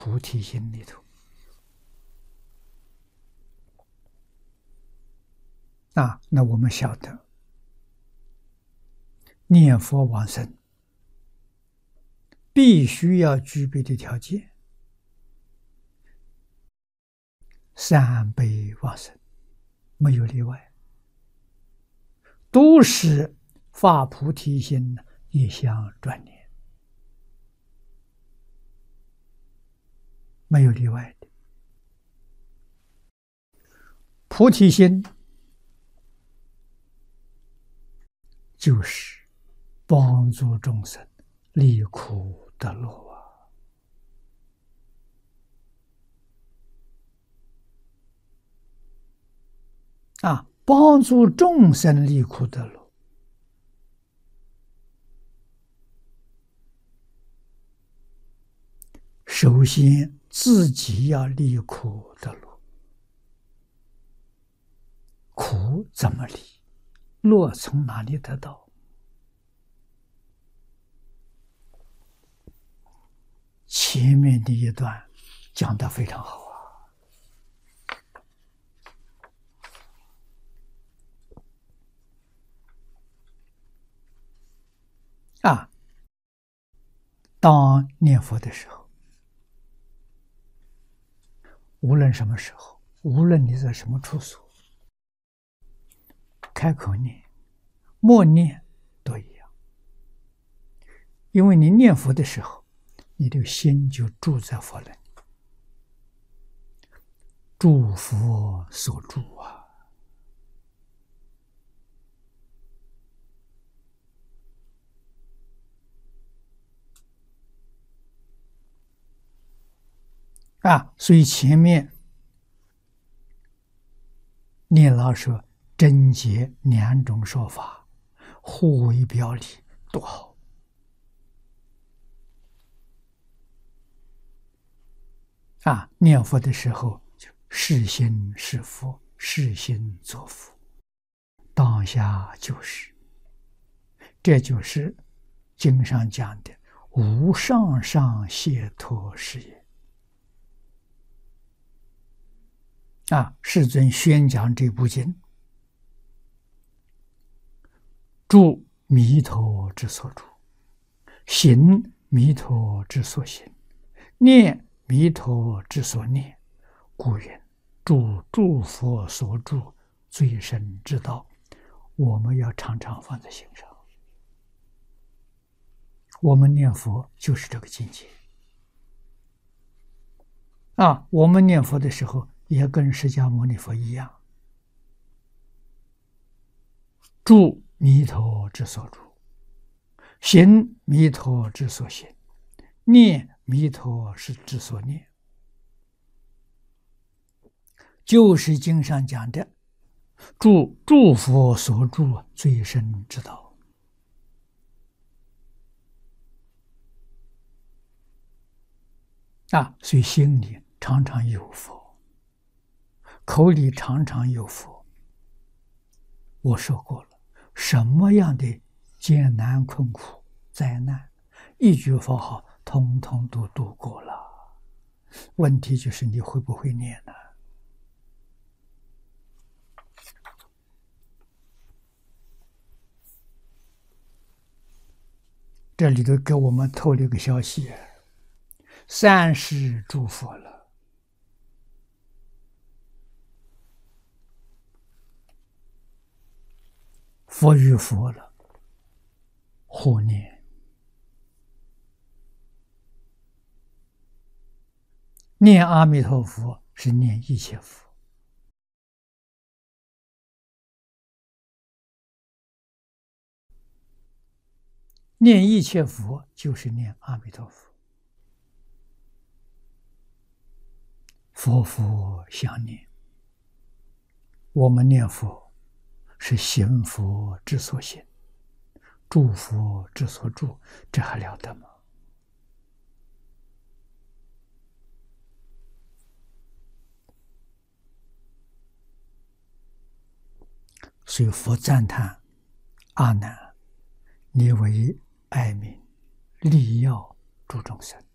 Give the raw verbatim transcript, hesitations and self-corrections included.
菩提心里头啊。那我们晓得，念佛往生必须要具备的条件，三辈往生没有例外，都是发菩提心，一向专念，没有例外的。菩提心就是帮助众生离苦得乐啊！啊，帮助众生离苦得乐，首先自己要离苦得乐。苦怎么离？乐从哪里得到？前面的一段讲得非常好啊！啊，当念佛的时候，无论什么时候，无论你在什么处所，开口念、默念都一样，因为你念佛的时候，你的心就住在佛那里，住佛所住啊！啊，所以前面念老说真解两种说法，互为表里，多好啊！念佛的时候，是心是佛，是心作佛，当下就是，这就是经上讲的无上上解脱事业啊！世尊宣讲这部经，住弥陀之所住，行弥陀之所行，念弥陀之所念，故云住诸佛所住最深之道。我们要常常放在心上。我们念佛就是这个境界啊！我们念佛的时候，也跟释迦牟尼佛一样，住弥陀之所住，行弥陀之所行，念弥陀之所念，就是经上讲的住诸佛所住最深之道啊！所以心里常常有佛，口里常常有佛。我说过了，什么样的艰难困苦灾难，一句佛号通通都度过了。问题就是你会不会念呢？这里头给我们透了一个消息，三世诸佛了，佛与佛了，互念，念阿弥陀佛是念一切佛，念一切佛就是念阿弥陀佛，佛佛相念。我们念佛是行佛之所行，住佛之所住，这还了得吗？所以佛赞叹阿难，你为爱民利要诸众生，